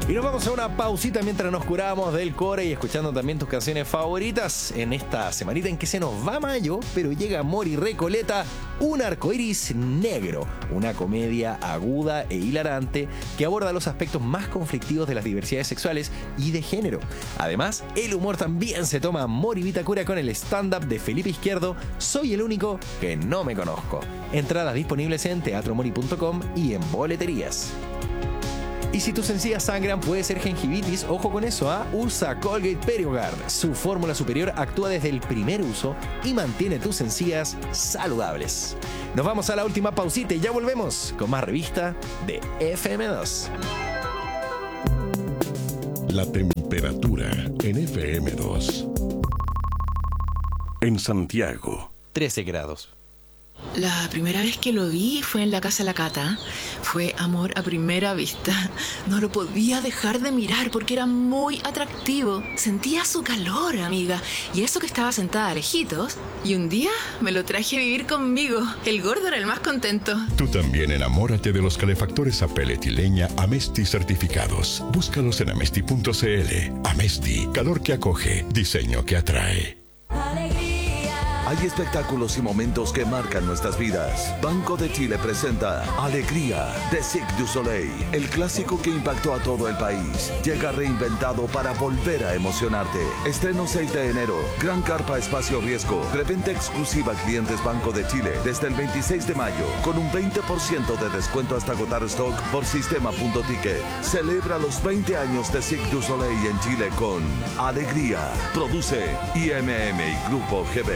Y nos vamos a una pausita mientras nos curamos del core y escuchando también tus canciones favoritas en esta semanita en que se nos va mayo, pero llega Mori Recoleta, un arcoíris negro, una comedia aguda e hilarante que aborda los aspectos más conflictivos de las diversidades sexuales y de género. Además, el humor también se toma Mori Vitacura con el stand-up de Felipe Izquierdo, Soy el único que no me conozco. Entradas disponibles en teatromori.com y en boleterías. Y si tus encías sangran, puede ser gingivitis, ojo con eso, usa Colgate PerioGuard. Su fórmula superior actúa desde el primer uso y mantiene tus encías saludables. Nos vamos a la última pausita y ya volvemos con más revista de FM2. La temperatura en FM2. En Santiago, 13 grados. La primera vez que lo vi fue en la casa de la Cata. Fue amor a primera vista. No lo podía dejar de mirar porque era muy atractivo. Sentía su calor, amiga. Y eso que estaba sentada lejitos. Y un día me lo traje a vivir conmigo. El gordo era el más contento. tú también enamórate de los calefactores a pellet y leña Amesti certificados. Búscalos en amesti.cl. Amesti, calor que acoge, diseño que atrae. Hay espectáculos y momentos que marcan nuestras vidas. Banco de Chile presenta Alegría de Cirque du Soleil, el clásico que impactó a todo el país. Llega reinventado para volver a emocionarte. Estreno 6 de enero. Gran carpa espacio riesgo. Preventa exclusiva a clientes Banco de Chile desde el 26 de mayo con un 20% de descuento hasta agotar stock por sistema.ticket. Celebra los 20 años de Cirque du Soleil en Chile con Alegría. Produce IMM y Grupo GB.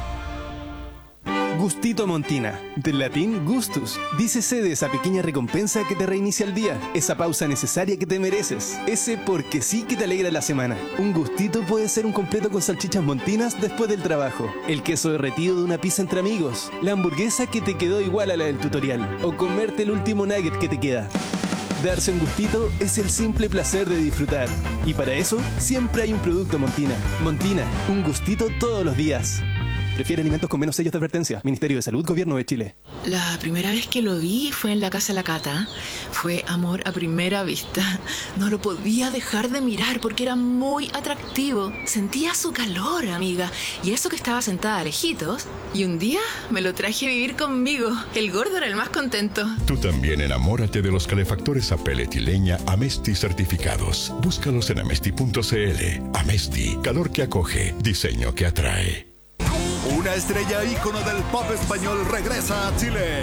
Gustito Montina, del latín gustus. Dícese de esa pequeña recompensa que te reinicia el día, esa pausa necesaria que te mereces, ese porque sí que te alegra la semana. Un gustito puede ser un completo con salchichas montinas después del trabajo, el queso derretido de una pizza entre amigos, la hamburguesa que te quedó igual a la del tutorial, o comerte el último nugget que te queda. Darse un gustito es el simple placer de disfrutar. Y para eso, siempre hay un producto Montina. Montina, un gustito todos los días. Prefiere alimentos con menos sellos de advertencia. Ministerio de Salud, Gobierno de Chile. La primera vez que lo vi fue en la casa de la Cata. Fue amor a primera vista. No lo podía dejar de mirar porque era muy atractivo. Sentía su calor, amiga. Y eso que estaba sentada lejitos. Y un día me lo traje a vivir conmigo. El gordo era el más contento. Tú también enamórate de los calefactores a pellet y leña Amesti certificados. Búscalos en amesti.cl. Amesti, calor que acoge, diseño que atrae. Una estrella ícono del pop español regresa a Chile.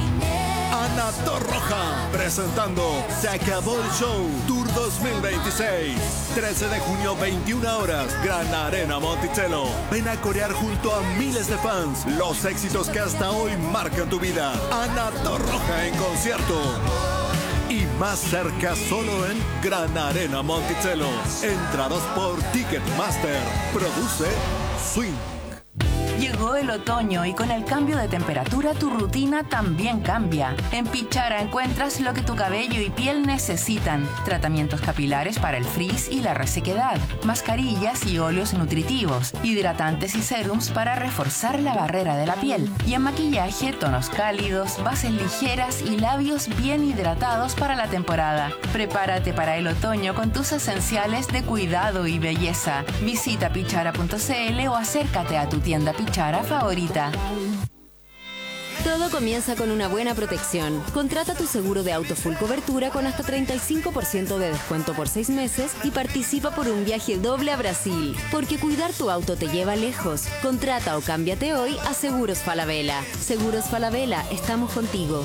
Ana Torroja, presentando Se acabó el show, Tour 2026. 13 de junio, 21 horas, Gran Arena Monticello. Ven a corear junto a miles de fans los éxitos que hasta hoy marcan tu vida. Ana Torroja en concierto. Y más cerca solo en Gran Arena Monticello. Entradas por Ticketmaster. Produce Swing. Llegó el otoño y con el cambio de temperatura tu rutina también cambia. En Pichara encuentras lo que tu cabello y piel necesitan. Tratamientos capilares para el frizz y la resequedad. Mascarillas y óleos nutritivos. Hidratantes y serums para reforzar la barrera de la piel. Y en maquillaje, tonos cálidos, bases ligeras y labios bien hidratados para la temporada. Prepárate para el otoño con tus esenciales de cuidado y belleza. Visita pichara.cl o acércate a tu tienda Pichara favorita. Todo comienza con una buena protección. Contrata tu seguro de auto full cobertura con hasta 35% de descuento por 6 meses y participa por un viaje doble a Brasil. Porque cuidar tu auto te lleva lejos. Contrata o cámbiate hoy a Seguros Falabella. Seguros Falabella, estamos contigo.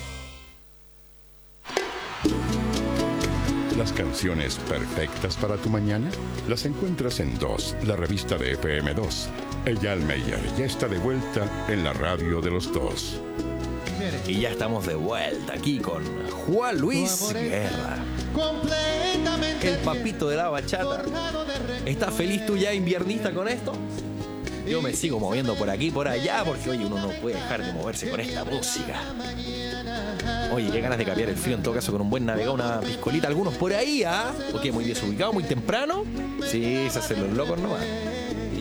Las canciones perfectas para tu mañana las encuentras en 2, la revista de FM2. Eyal Meyer ya está de vuelta en la radio de los dos. Y ya estamos de vuelta aquí con Juan Luis Guerra, el papito de la bachata. ¿Estás feliz tú ya inviernista con esto? Yo me sigo moviendo por aquí, por allá, porque oye, uno no puede dejar de moverse con esta música. Oye, qué ganas de cambiar el frío en todo caso con un buen navegado, una piscolita, algunos por ahí, ¿ah? Porque muy desubicado, muy temprano. Sí, se hacen los locos nomás.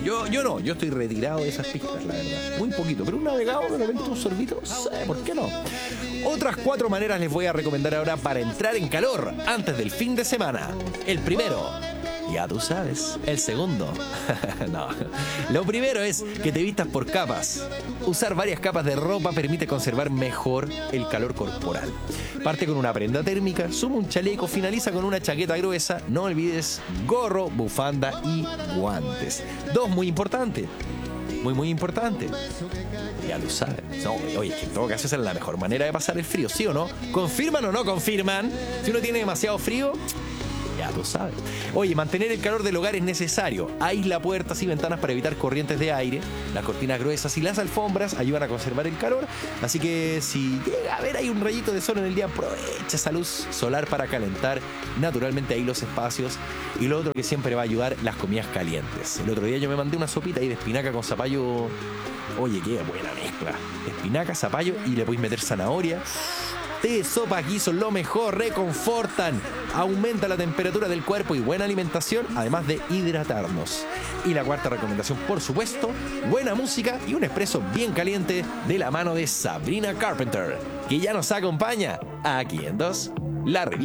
Yo estoy retirado de esas pistas, la verdad. Muy poquito, pero un navegado, de repente un sorbito, ¿por qué no? Otras 4 maneras les voy a recomendar ahora para entrar en calor antes del fin de semana. El primero, ya tú sabes. El segundo, no. Lo primero es que te vistas por capas. Usar varias capas de ropa permite conservar mejor el calor corporal. Parte con una prenda térmica, suma un chaleco, finaliza con una chaqueta gruesa. No olvides gorro, bufanda y guantes. 2, muy importante. Muy importante. Ya lo sabes. No, oye, es que en todo caso esa es la mejor manera de pasar el frío, ¿sí o no? ¿Confirman o no confirman? Si uno tiene demasiado frío, ya lo sabes. Oye, mantener el calor del hogar es necesario. Aísla puertas y ventanas para evitar corrientes de aire. Las cortinas gruesas y las alfombras ayudan a conservar el calor. Así que si llega a ver ahí un rayito de sol en el día, aprovecha esa luz solar para calentar naturalmente ahí los espacios. Y lo otro que siempre va a ayudar, las comidas calientes. El otro día yo me mandé una sopita ahí de espinaca con zapallo. Oye, qué buena mezcla. Espinaca, zapallo y le podéis meter zanahoria. Té, sopa, guiso, lo mejor, reconfortan, aumenta la temperatura del cuerpo y buena alimentación, además de hidratarnos. Y la 4ª recomendación, por supuesto, buena música y un espresso bien caliente de la mano de Sabrina Carpenter, que ya nos acompaña aquí en 2, la revista.